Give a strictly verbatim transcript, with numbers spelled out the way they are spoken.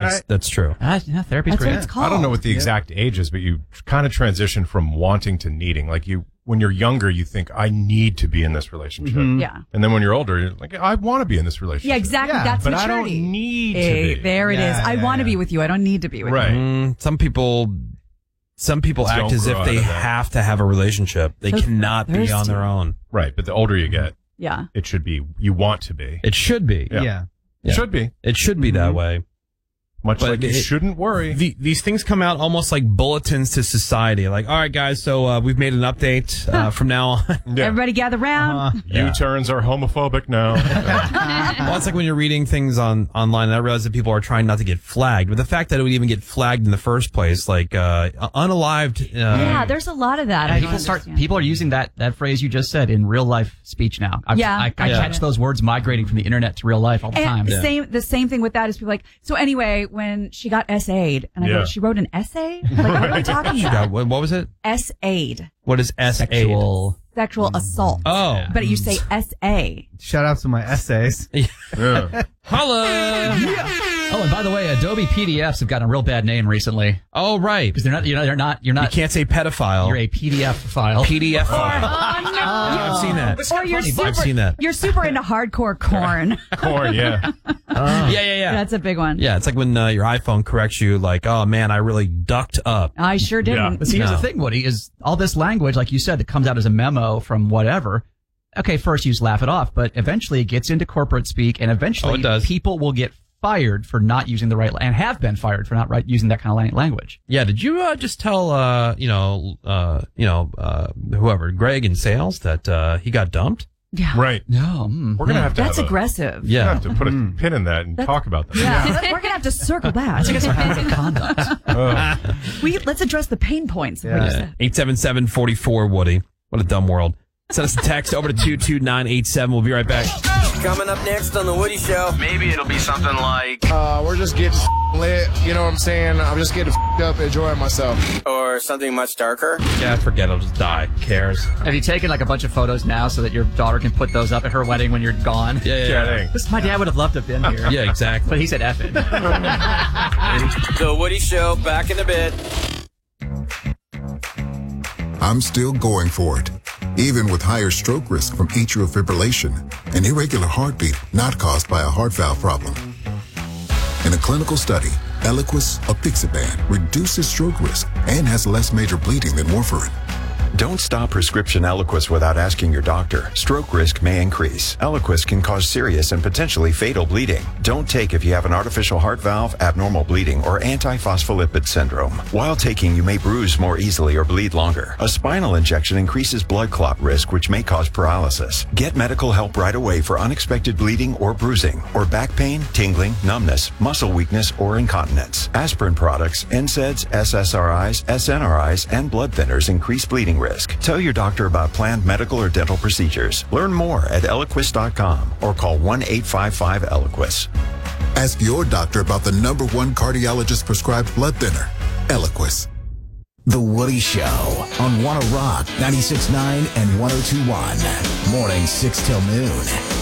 that's I, that's true. Uh, yeah, therapy's That's great. what it's called. I don't know what the exact age is, but you kind of transition from wanting to needing. Like you, when you're younger, you think, I need to be in this relationship. Mm-hmm. Yeah. And then when you're older, you're like, I want to be in this relationship. Yeah, exactly. Yeah, That's But maturity. I don't need Hey, to be. there it is. Yeah, I yeah, want to yeah. be with you. I don't need to be with Right. you. Mm, some people, some people Don't act as grow if out they of that. have to have a relationship. They So cannot be on thirsty. their own. Right. But the older you get, Yeah. it should be, you want to be. It should be. Yeah. Yeah. It should be. It should be that way. Much But like you it- shouldn't worry. The, these things come out almost like bulletins to society. Like, all right, guys, so uh, we've made an update uh, from now on. Yeah. Everybody gather round. Uh-huh. U-turns are homophobic now. Well, it's like when you're reading things on online, and I realize that people are trying not to get flagged. But the fact that it would even get flagged in the first place, like uh, unalived. Uh, Yeah, there's a lot of that. I people don't start. understand. People are using that that phrase you just said in real life speech now. I, Yeah, I, I yeah. catch those words migrating from the internet to real life all the time. And same, the same thing with that is people like, so anyway, when she got essayed, and I Yeah. go, she wrote an essay? Like, what are we talking God, about? what, what was it? S-aid. What is S A? Sexual. Sexual assault. Oh. But you say S-A. Shout out to my essays. Yeah. Holla! Oh, and by the way, Adobe P D Fs have gotten a real bad name recently Oh, right. because they're not. You know, they're not. You're You not. can't say pedophile. You're a P D F file. P D F file. Oh, no. I've seen that. Or you're funny, super, I've seen that. you're super into hardcore corn. Corn, yeah. Yeah, yeah, yeah. That's a big one. Yeah, it's like when uh, your iPhone corrects you, like, oh man, I really ducked up. I sure didn't. But see, here's No. the thing, Woody, is all this language, like you said, that comes out as a memo from whatever. Okay, first you just laugh it off, but eventually it gets into corporate speak, and eventually Oh, it does. people will get fired for not using the right, and have been fired for not right using that kind of lang- language. Yeah, did you uh, just tell, uh, you know, uh, you know, uh, whoever, Greg in sales, that uh, he got dumped? Yeah. Right. No. Mm. We're going to have to That's have a- aggressive. we Yeah. have to put a pin in that and That's- talk about that. Yeah. We're going to have to circle back. I guess our code of conduct. Ugh. we, let's address the pain points. of what you Yeah. said. eight seven seven, four four, Woody. What a dumb world. Send us a text over to two two nine eight seven. We'll be right back. Coming up next on The Woody Show. Maybe it'll be something like, Uh, we're just getting lit, you know what I'm saying? I'm just getting up, enjoying myself. Or something much darker. Yeah, forget it. I'll just die. Who cares? Have you taken like a bunch of photos now so that your daughter can put those up at her wedding when you're gone? Yeah, yeah, yeah. Kidding. This, my dad would have loved to have been here. Yeah, exactly. But he said F it. The Woody Show, back in a bit. I'm still going for it, even with higher stroke risk from atrial fibrillation, an irregular heartbeat not caused by a heart valve problem. In a clinical study, Eliquis, apixaban, reduces stroke risk and has less major bleeding than warfarin. Don't stop prescription Eliquis without asking your doctor. Stroke risk may increase. Eliquis can cause serious and potentially fatal bleeding. Don't take if you have an artificial heart valve, abnormal bleeding, or antiphospholipid syndrome. While taking, you may bruise more easily or bleed longer. A spinal injection increases blood clot risk, which may cause paralysis. Get medical help right away for unexpected bleeding or bruising, or back pain, tingling, numbness, muscle weakness, or incontinence. Aspirin products, N SAIDs, S S R Is, S N R Is, and blood thinners increase bleeding risk. Tell your doctor about planned medical or dental procedures. Learn more at Eliquis dot com or call one eight five five Eliquis. Ask your doctor about the number one cardiologist prescribed blood thinner, Eliquis. The Woody Show on Wanna Rock ninety-six point nine and one oh two point one. Morning six till noon.